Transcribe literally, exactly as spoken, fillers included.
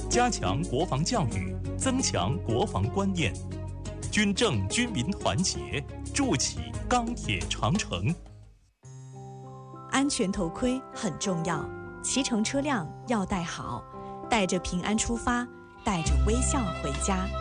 加强国防教育，增强国防观念，军政军民团结，筑起钢铁长城。 安全头盔很重要，骑乘车辆要戴好，带着平安出发，带着微笑回家。